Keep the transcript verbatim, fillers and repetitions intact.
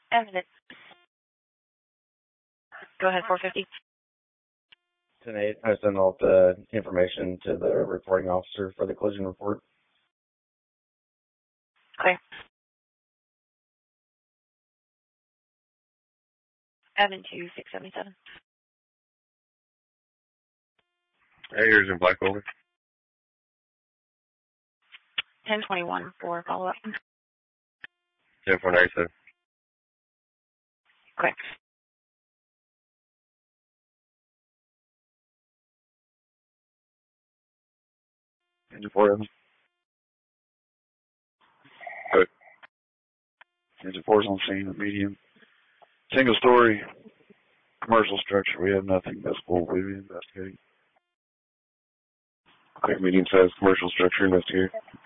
Evidence. Go ahead, four fifty. ten eight, I sent all the information to the reporting officer for the collision report. Okay. Evan two six seven seven. Hey, here's in Black Over. ten twenty-one for follow-up. ten four ninety-seven. Okay. Engine four, Evan. Good. Engine four's on scene at medium. Single story, commercial structure. We have nothing visible. We'll be investigating. Quick medium sized commercial structure investigator.